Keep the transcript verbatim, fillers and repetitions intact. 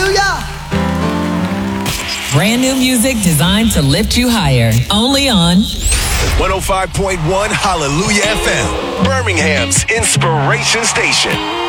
Hallelujah. Brand new music designed to lift you higher. Only on one oh five point one Hallelujah F M, Birmingham's inspiration station.